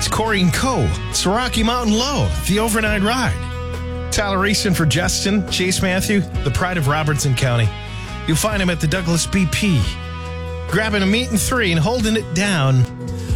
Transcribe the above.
It's Corey and Co. It's the Rocky Mountain Low, the overnight ride. Tyler racing for Justin, Chase Matthew, the pride of Robertson County. You'll find him at the Douglas BP, grabbing a meat and three and holding it down